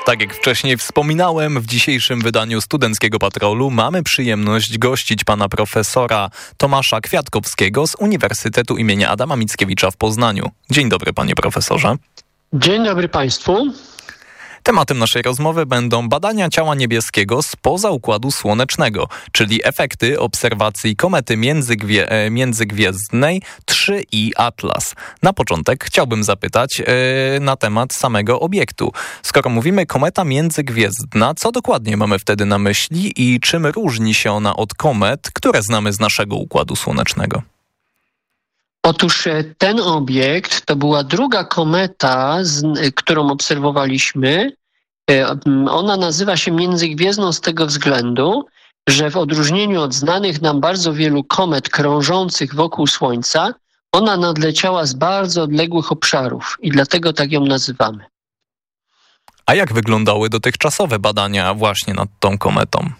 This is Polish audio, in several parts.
Tak jak wcześniej wspominałem, w dzisiejszym wydaniu Studenckiego Patrolu mamy przyjemność gościć pana profesora Tomasza Kwiatkowskiego z Uniwersytetu imienia Adama Mickiewicza w Poznaniu. Dzień dobry, panie profesorze. Dzień dobry państwu. Tematem naszej rozmowy będą badania ciała niebieskiego spoza Układu Słonecznego, czyli efekty obserwacji komety międzygwiezdnej 3I Atlas. Na początek chciałbym zapytać na temat samego obiektu. Skoro mówimy kometa międzygwiezdna, co dokładnie mamy wtedy na myśli i czym różni się ona od komet, które znamy z naszego Układu Słonecznego? Otóż ten obiekt to była druga kometa, którą obserwowaliśmy. Ona nazywa się międzygwiezdną z tego względu, że w odróżnieniu od znanych nam bardzo wielu komet krążących wokół Słońca, ona nadleciała z bardzo odległych obszarów i dlatego tak ją nazywamy. A jak wyglądały dotychczasowe badania właśnie nad tą kometą?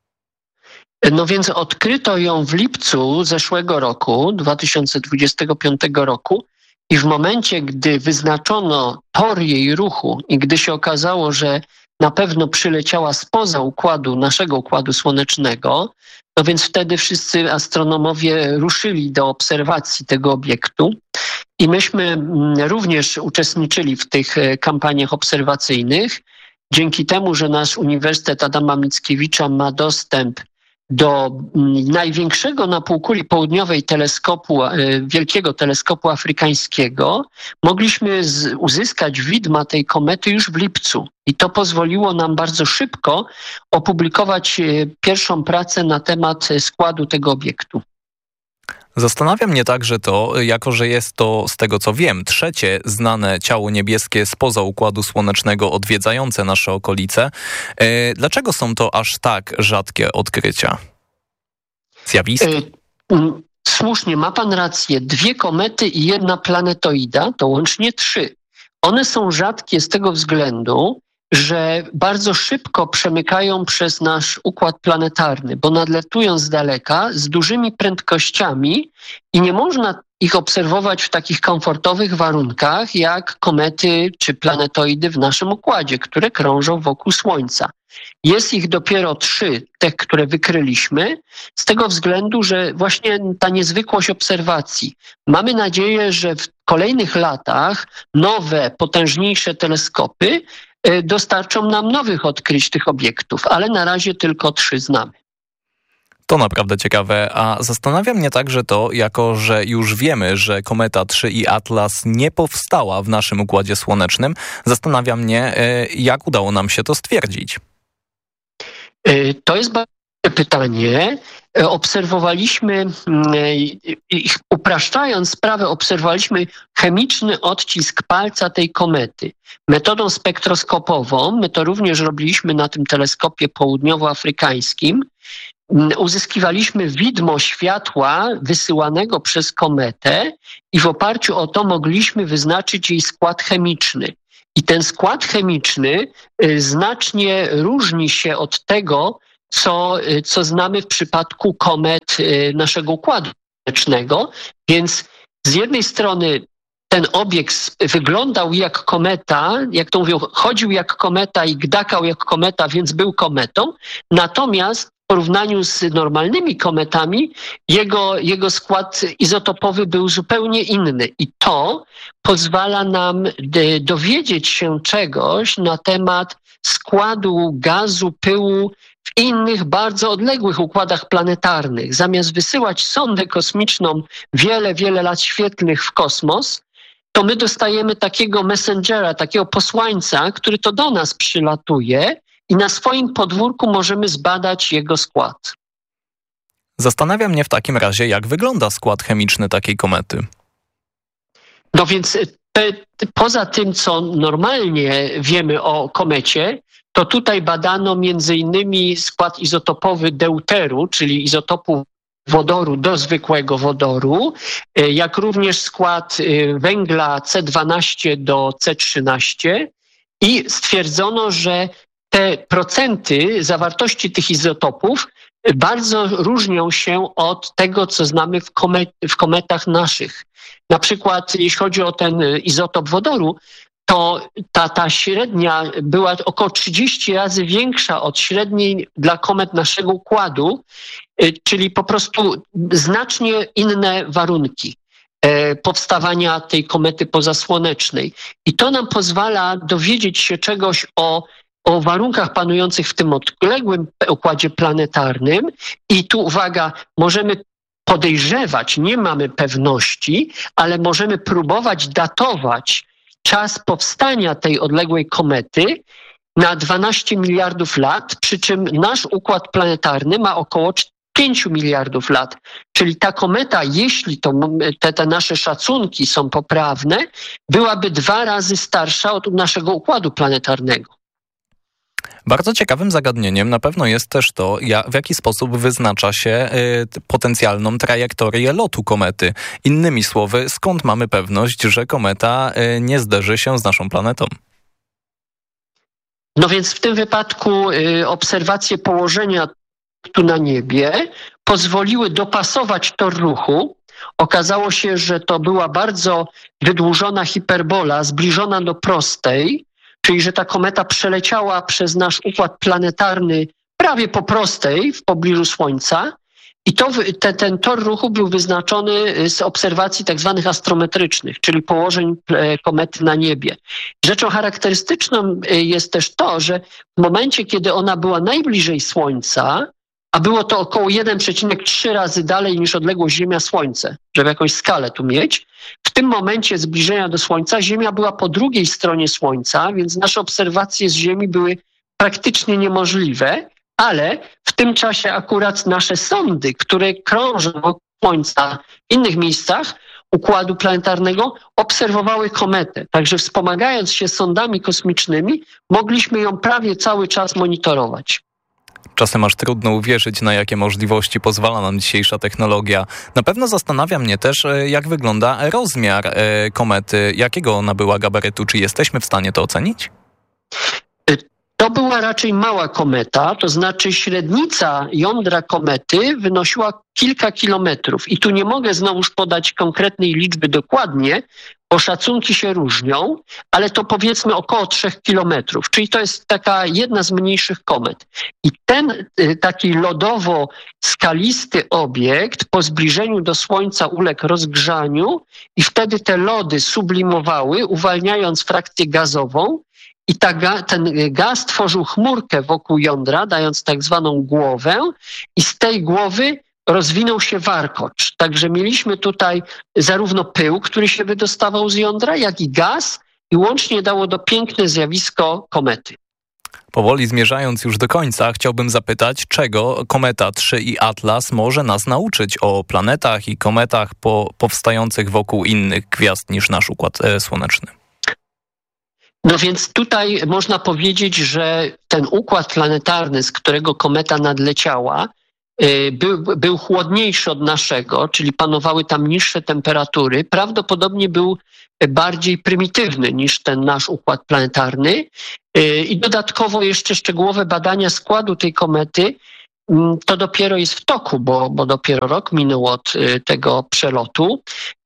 No więc odkryto ją w lipcu zeszłego roku, 2025 roku i w momencie, gdy wyznaczono tor jej ruchu i gdy się okazało, że na pewno przyleciała spoza naszego Układu Słonecznego, no więc wtedy wszyscy astronomowie ruszyli do obserwacji tego obiektu i myśmy również uczestniczyli w tych kampaniach obserwacyjnych. Dzięki temu, że nasz Uniwersytet Adama Mickiewicza ma dostęp do największego na półkuli południowej teleskopu, wielkiego teleskopu afrykańskiego, mogliśmy uzyskać widma tej komety już w lipcu. I to pozwoliło nam bardzo szybko opublikować pierwszą pracę na temat składu tego obiektu. Zastanawia mnie także to, jako że jest to, z tego co wiem, trzecie znane ciało niebieskie spoza Układu Słonecznego odwiedzające nasze okolice. Dlaczego są to aż tak rzadkie odkrycia? Zjawiska? Słusznie, ma pan rację. 2 komety i 1 planetoida, to łącznie 3. One są rzadkie z tego względu, że bardzo szybko przemykają przez nasz układ planetarny, bo nadlatują z daleka z dużymi prędkościami i nie można ich obserwować w takich komfortowych warunkach jak komety czy planetoidy w naszym układzie, które krążą wokół Słońca. Jest ich dopiero 3, te, które wykryliśmy, z tego względu, że właśnie ta niezwykłość obserwacji. Mamy nadzieję, że w kolejnych latach nowe, potężniejsze teleskopy dostarczą nam nowych odkryć tych obiektów, ale na razie tylko 3 znamy. To naprawdę ciekawe, a zastanawia mnie także to, jako że już wiemy, że kometa 3I Atlas nie powstała w naszym Układzie Słonecznym, zastanawia mnie, jak udało nam się to stwierdzić. To jest bardzo dobre pytanie. Obserwowaliśmy, upraszczając sprawę, obserwowaliśmy chemiczny odcisk palca tej komety. Metodą spektroskopową, my to również robiliśmy na tym teleskopie południowoafrykańskim, uzyskiwaliśmy widmo światła wysyłanego przez kometę i w oparciu o to mogliśmy wyznaczyć jej skład chemiczny. I ten skład chemiczny znacznie różni się od tego, co znamy w przypadku komet naszego Układu Słonecznego. Więc z jednej strony ten obiekt wyglądał jak kometa, jak to mówią, chodził jak kometa i gdakał jak kometa, więc był kometą. Natomiast w porównaniu z normalnymi kometami jego skład izotopowy był zupełnie inny. I to pozwala nam dowiedzieć się czegoś na temat składu gazu, pyłu w innych, bardzo odległych układach planetarnych. Zamiast wysyłać sondę kosmiczną wiele lat świetlnych w kosmos, to my dostajemy takiego messengera, takiego posłańca, który to do nas przylatuje i na swoim podwórku możemy zbadać jego skład. Zastanawia mnie w takim razie, jak wygląda skład chemiczny takiej komety. No więc poza tym, co normalnie wiemy o komecie, to tutaj badano między innymi skład izotopowy deuteru, czyli izotopu wodoru do zwykłego wodoru, jak również skład węgla C12 do C13 i stwierdzono, że te procenty zawartości tych izotopów bardzo różnią się od tego, co znamy w kometach naszych. Na przykład jeśli chodzi o ten izotop wodoru, to ta średnia była około 30 razy większa od średniej dla komet naszego układu, czyli po prostu znacznie inne warunki powstawania tej komety pozasłonecznej. I to nam pozwala dowiedzieć się czegoś o warunkach panujących w tym odległym układzie planetarnym. I tu uwaga, możemy podejrzewać, nie mamy pewności, ale możemy próbować datować czas powstania tej odległej komety na 12 miliardów lat, przy czym nasz układ planetarny ma około 5 miliardów lat. Czyli ta kometa, jeśli te nasze szacunki są poprawne, byłaby 2 razy starsza od naszego układu planetarnego. Bardzo ciekawym zagadnieniem na pewno jest też to, w jaki sposób wyznacza się potencjalną trajektorię lotu komety. Innymi słowy, skąd mamy pewność, że kometa nie zderzy się z naszą planetą? No więc w tym wypadku obserwacje położenia tu na niebie pozwoliły dopasować tor ruchu. Okazało się, że to była bardzo wydłużona hiperbola, zbliżona do prostej, czyli że ta kometa przeleciała przez nasz układ planetarny prawie po prostej w pobliżu Słońca i ten tor ruchu był wyznaczony z obserwacji tak zwanych astrometrycznych, czyli położeń komety na niebie. Rzeczą charakterystyczną jest też to, że w momencie, kiedy ona była najbliżej Słońca, a było to około 1,3 razy dalej niż odległość Ziemia-Słońce, żeby jakąś skalę tu mieć. W tym momencie zbliżenia do Słońca Ziemia była po drugiej stronie Słońca, więc nasze obserwacje z Ziemi były praktycznie niemożliwe, ale w tym czasie akurat nasze sondy, które krążą wokół Słońca w innych miejscach układu planetarnego, obserwowały kometę. Także wspomagając się sondami kosmicznymi, mogliśmy ją prawie cały czas monitorować. Czasem aż trudno uwierzyć, na jakie możliwości pozwala nam dzisiejsza technologia. Na pewno zastanawia mnie też, jak wygląda rozmiar komety. Jakiego ona była gabarytu? Czy jesteśmy w stanie to ocenić? To była raczej mała kometa, to znaczy średnica jądra komety wynosiła kilka kilometrów. I tu nie mogę znowuż podać konkretnej liczby dokładnie, bo szacunki się różnią, ale to powiedzmy około 3 kilometrów, czyli to jest taka jedna z mniejszych komet. I ten taki lodowo-skalisty obiekt po zbliżeniu do Słońca uległ rozgrzaniu i wtedy te lody sublimowały, uwalniając frakcję gazową i ten gaz tworzył chmurkę wokół jądra, dając tak zwaną głowę i z tej głowy rozwinął się warkocz. Także mieliśmy tutaj zarówno pył, który się wydostawał z jądra, jak i gaz i łącznie dało to piękne zjawisko komety. Powoli zmierzając już do końca, chciałbym zapytać, czego Kometa 3 i Atlas może nas nauczyć o planetach i kometach powstających wokół innych gwiazd niż nasz Układ Słoneczny. No więc tutaj można powiedzieć, że ten układ planetarny, z którego kometa nadleciała, był chłodniejszy od naszego, czyli panowały tam niższe temperatury, prawdopodobnie był bardziej prymitywny niż ten nasz układ planetarny. I dodatkowo jeszcze szczegółowe badania składu tej komety to dopiero jest w toku, bo dopiero rok minął od tego przelotu.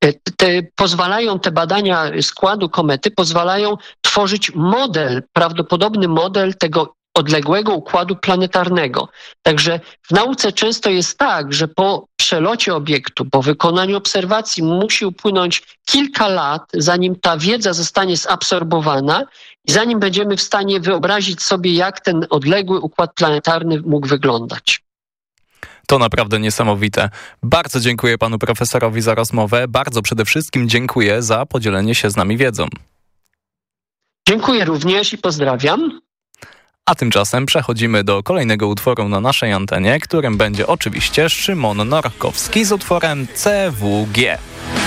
Te badania składu komety pozwalają tworzyć prawdopodobny model tego odległego układu planetarnego. Także w nauce często jest tak, że po przelocie obiektu, po wykonaniu obserwacji musi upłynąć kilka lat, zanim ta wiedza zostanie zabsorbowana i zanim będziemy w stanie wyobrazić sobie, jak ten odległy układ planetarny mógł wyglądać. To naprawdę niesamowite. Bardzo dziękuję panu profesorowi za rozmowę. Bardzo przede wszystkim dziękuję za podzielenie się z nami wiedzą. Dziękuję również i pozdrawiam. A tymczasem przechodzimy do kolejnego utworu na naszej antenie, którym będzie oczywiście Szymon Norkowski z utworem CWG.